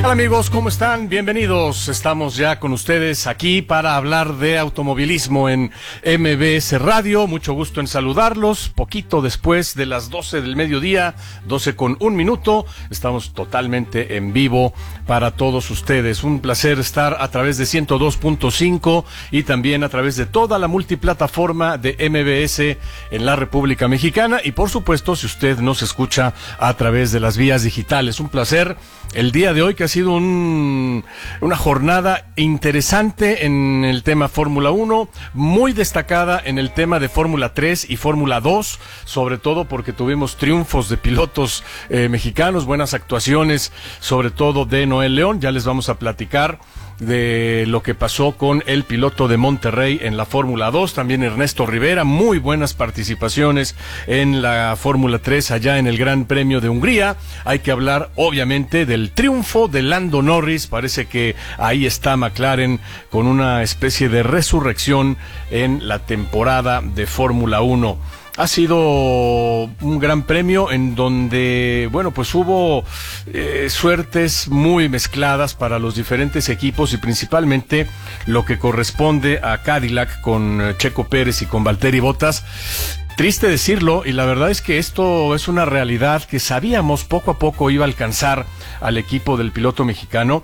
Hola amigos, ¿cómo están? Bienvenidos. Estamos ya con ustedes aquí para hablar de automovilismo en MBS Radio. Mucho gusto en saludarlos. Poquito después de las 12 del mediodía, 12:01. Estamos totalmente en vivo para todos ustedes. Un placer estar a través de 102.5 y también a través de toda la multiplataforma de MBS en la República Mexicana. Y por supuesto, si usted nos escucha a través de las vías digitales. Un placer el día de hoy, que ha sido una jornada interesante en el tema Fórmula 1, muy destacada en el tema de Fórmula 3 y Fórmula 2, sobre todo porque tuvimos triunfos de pilotos mexicanos, buenas actuaciones, sobre todo de Noel León. Ya les vamos a platicar de lo que pasó con el piloto de Monterrey en la Fórmula 2, también Ernesto Rivera, muy buenas participaciones en la Fórmula 3 allá en el Gran Premio de Hungría. Hay que hablar obviamente del triunfo de Lando Norris. Parece que ahí está McLaren con una especie de resurrección en la temporada de Fórmula 1. Ha sido un gran premio en donde, bueno, pues hubo suertes muy mezcladas para los diferentes equipos y principalmente lo que corresponde a Cadillac con Checo Pérez y con Valtteri Bottas. Triste decirlo, y la verdad es que esto es una realidad que sabíamos poco a poco iba a alcanzar al equipo del piloto mexicano.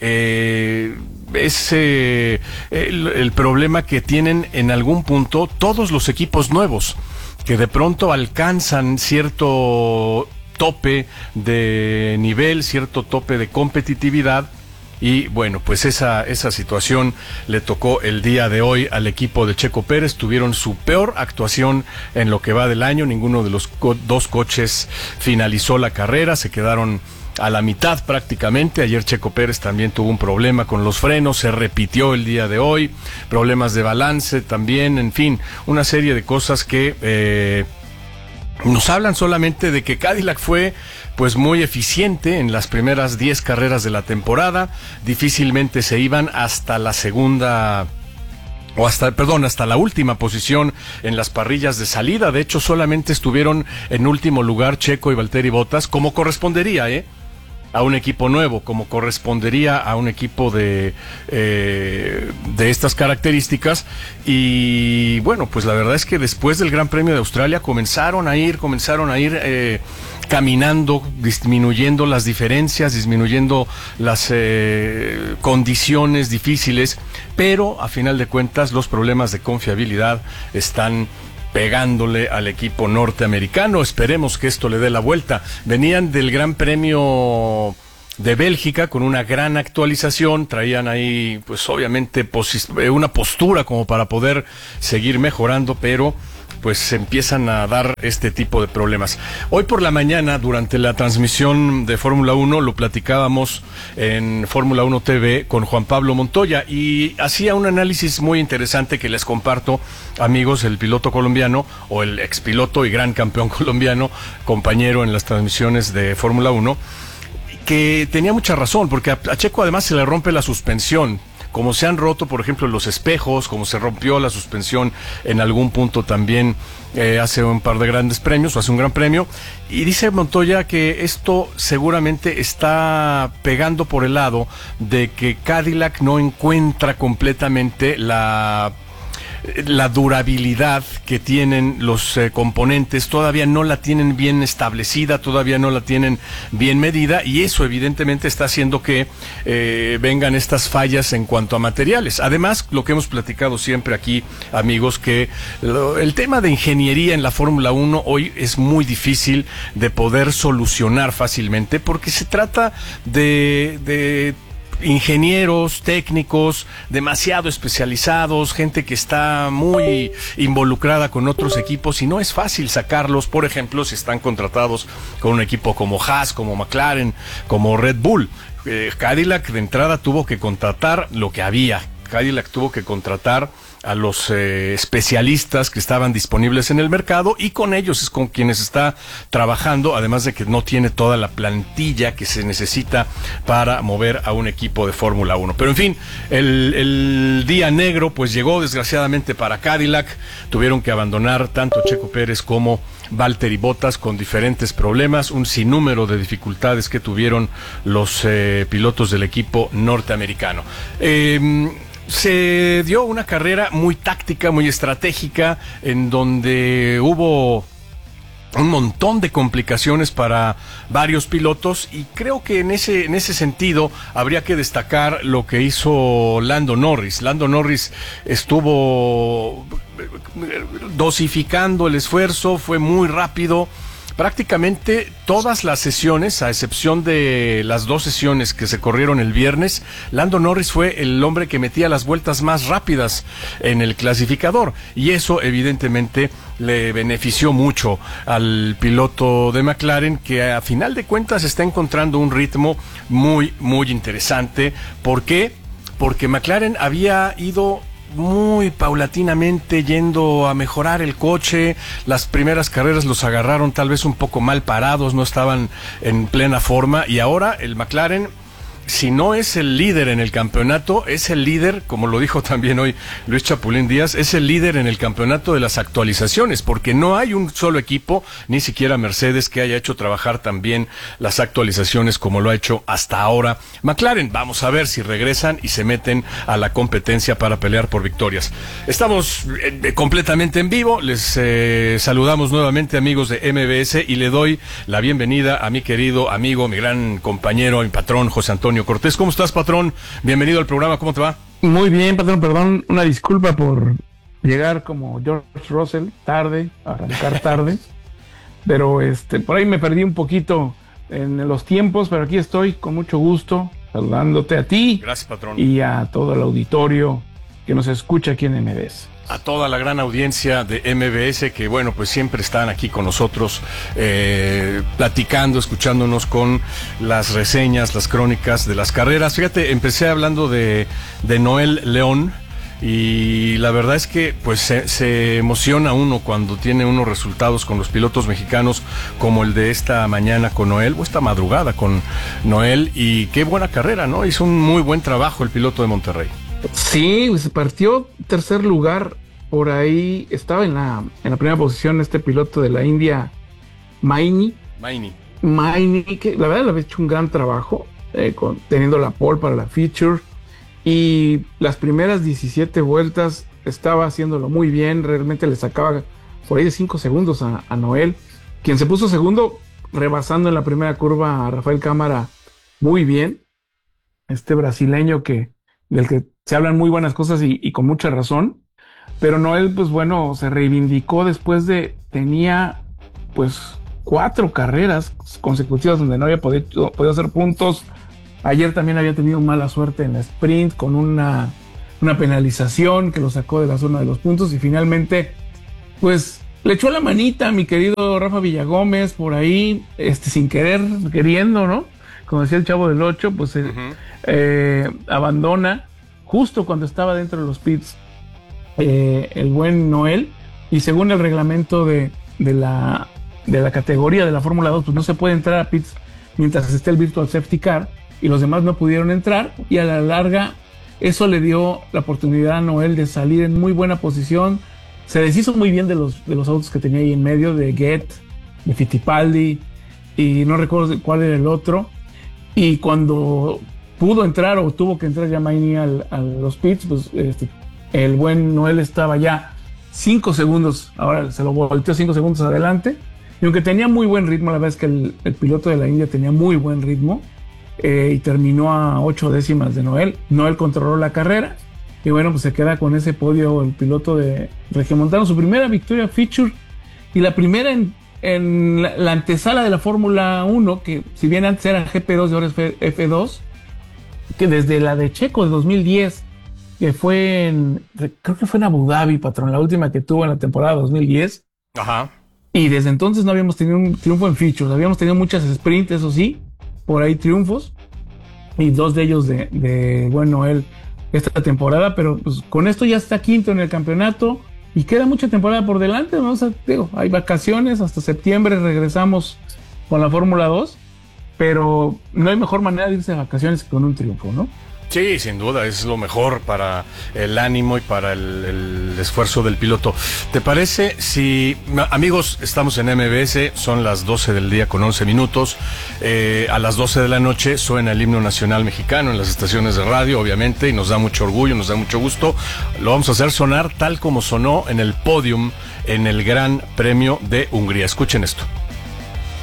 Es el problema que tienen en algún punto todos los equipos nuevos, que de pronto alcanzan cierto tope de nivel, cierto tope de competitividad. Y bueno, pues esa situación le tocó el día de hoy al equipo de Checo Pérez. Tuvieron su peor actuación en lo que va del año. Ninguno de los dos coches finalizó la carrera, se quedaron a la mitad prácticamente. Ayer Checo Pérez también tuvo un problema con los frenos, se repitió el día de hoy, problemas de balance también, en fin, una serie de cosas que nos hablan solamente de que Cadillac fue pues muy eficiente en las primeras 10 carreras de la temporada. Difícilmente se iban hasta la segunda hasta la última posición en las parrillas de salida. De hecho, solamente estuvieron en último lugar Checo y Valtteri Bottas, como correspondería, a un equipo nuevo, como correspondería a un equipo de estas características. Y bueno, pues la verdad es que después del Gran Premio de Australia comenzaron a ir caminando, disminuyendo las diferencias, disminuyendo las condiciones difíciles, pero a final de cuentas los problemas de confiabilidad están pegándole al equipo norteamericano. Esperemos que esto le dé la vuelta. Venían del Gran Premio de Bélgica con una gran actualización, traían ahí pues obviamente una postura como para poder seguir mejorando, pero pues se empiezan a dar este tipo de problemas. Hoy por la mañana, durante la transmisión de Fórmula 1, lo platicábamos en Fórmula 1 TV con Juan Pablo Montoya y hacía un análisis muy interesante que les comparto, amigos. El piloto colombiano, o el expiloto y gran campeón colombiano, compañero en las transmisiones de Fórmula 1, que tenía mucha razón, porque a Checo además se le rompe la suspensión, como se han roto, por ejemplo, los espejos, como se rompió la suspensión en algún punto también hace un par de grandes premios, o hace un gran premio. Y dice Montoya que esto seguramente está pegando por el lado de que Cadillac no encuentra completamente la durabilidad que tienen los componentes. Todavía no la tienen bien establecida, todavía no la tienen bien medida, y eso evidentemente está haciendo que vengan estas fallas en cuanto a materiales. Además, lo que hemos platicado siempre aquí, amigos, que el tema de ingeniería en la Fórmula 1 hoy es muy difícil de poder solucionar fácilmente, porque se trata de ingenieros, técnicos, demasiado especializados, gente que está muy involucrada con otros equipos, y no es fácil sacarlos. Por ejemplo, si están contratados con un equipo como Haas, como McLaren, como Red Bull. Cadillac de entrada tuvo que contratar lo que había. Cadillac tuvo que contratar a los especialistas que estaban disponibles en el mercado, y con ellos es con quienes está trabajando, además de que no tiene toda la plantilla que se necesita para mover a un equipo de Fórmula 1. Pero en fin, el día negro pues llegó desgraciadamente para Cadillac. Tuvieron que abandonar tanto Checo Pérez como Valtteri Bottas con diferentes problemas, un sinnúmero de dificultades que tuvieron los pilotos del equipo norteamericano. Se dio una carrera muy táctica, muy estratégica, en donde hubo un montón de complicaciones para varios pilotos, y creo que en ese sentido habría que destacar lo que hizo Lando Norris. Lando Norris estuvo dosificando el esfuerzo, fue muy rápido. Prácticamente todas las sesiones, a excepción de las 2 sesiones que se corrieron el viernes, Lando Norris fue el hombre que metía las vueltas más rápidas en el clasificador, y eso evidentemente le benefició mucho al piloto de McLaren, que a final de cuentas está encontrando un ritmo muy, muy interesante. ¿Por qué? Porque McLaren había ido muy paulatinamente yendo a mejorar el coche. Las primeras carreras los agarraron tal vez un poco mal parados, no estaban en plena forma, y ahora el McLaren, si no es el líder en el campeonato, es el líder, como lo dijo también hoy Luis Chapulín Díaz, es el líder en el campeonato de las actualizaciones, porque no hay un solo equipo, ni siquiera Mercedes, que haya hecho trabajar también las actualizaciones como lo ha hecho hasta ahora McLaren. Vamos a ver si regresan y se meten a la competencia para pelear por victorias. Estamos completamente en vivo, les saludamos nuevamente, amigos de MBS, y le doy la bienvenida a mi querido amigo, mi gran compañero, mi patrón, José Antonio Cortés. ¿Cómo estás, patrón? Bienvenido al programa, ¿cómo te va? Muy bien, patrón, perdón, una disculpa por llegar como George Russell, tarde, arrancar tarde, pero por ahí me perdí un poquito en los tiempos, pero aquí estoy con mucho gusto, saludándote a ti. Gracias, patrón. Y a todo el auditorio que nos escucha aquí en MBS. A toda la gran audiencia de MBS, que bueno, pues siempre están aquí con nosotros, platicando, escuchándonos con las reseñas, las crónicas de las carreras. Fíjate, empecé hablando de Noel León, y la verdad es que pues se emociona uno cuando tiene unos resultados con los pilotos mexicanos, como el de esta mañana con Noel, o esta madrugada con Noel, y qué buena carrera, ¿no? Hizo un muy buen trabajo el piloto de Monterrey. Sí, se partió tercer lugar, por ahí estaba en la primera posición este piloto de la India, Maini, que la verdad le había hecho un gran trabajo, teniendo la pole para la feature, y las primeras 17 vueltas estaba haciéndolo muy bien, realmente le sacaba por ahí de 5 segundos a Noel, quien se puso segundo, rebasando en la primera curva a Rafael Cámara muy bien, este brasileño del que se hablan muy buenas cosas y con mucha razón, pero Noel, pues bueno, se reivindicó después tenía pues 4 carreras consecutivas donde no había podido hacer puntos. Ayer también había tenido mala suerte en la sprint con una penalización que lo sacó de la zona de los puntos, y finalmente pues le echó la manita a mi querido Rafa Villagómez por ahí, sin querer, queriendo, ¿no? Como decía el Chavo del 8, pues abandona justo cuando estaba dentro de los pits el buen Noel, y según el reglamento de la categoría de la Fórmula 2, pues no se puede entrar a pits mientras esté el Virtual Safety Car, y los demás no pudieron entrar, y a la larga eso le dio la oportunidad a Noel de salir en muy buena posición. Se deshizo muy bien de los autos que tenía ahí en medio, de Get, de Fittipaldi, y no recuerdo cuál era el otro, y cuando pudo entrar, o tuvo que entrar ya Maini a los pits, pues el buen Noel estaba ya 5 segundos, ahora se lo volteó 5 segundos adelante, y aunque tenía muy buen ritmo, la verdad es que el piloto de la India tenía muy buen ritmo, y terminó a 8 décimas de Noel. Noel controló la carrera, y bueno, pues se queda con ese podio el piloto de Regiomontano, su primera victoria feature, y la primera en la antesala de la Fórmula 1, que si bien antes era GP2 y ahora es F2, que desde la de Checo de 2010, que creo que fue en Abu Dhabi, patrón, la última que tuvo en la temporada 2010. Ajá. Y desde entonces no habíamos tenido un triunfo en features, habíamos tenido muchas sprints, eso sí, por ahí triunfos, y 2 de ellos de buen Noel esta temporada, pero pues con esto ya está quinto en el campeonato y queda mucha temporada por delante, ¿no? O sea, digo, hay vacaciones, hasta septiembre regresamos con la Fórmula 2, pero no hay mejor manera de irse de vacaciones que con un triunfo, ¿no? Sí, sin duda, es lo mejor para el ánimo y para el esfuerzo del piloto. ¿Te parece si, amigos, estamos en MBS, son las 12 del día con 11 minutos, a las 12 de la noche suena el himno nacional mexicano en las estaciones de radio, obviamente, y nos da mucho orgullo, nos da mucho gusto. Lo vamos a hacer sonar tal como sonó en el podium en el Gran Premio de Hungría. Escuchen esto.